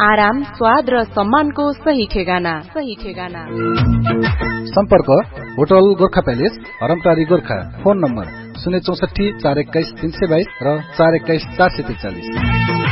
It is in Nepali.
आराम, स्वाद र सम्मानको सही ठेगाना। सम्पर्क hotel Gorkha palace, हरमटारी Gorkha. Phone number 064 421 322 र 421 443।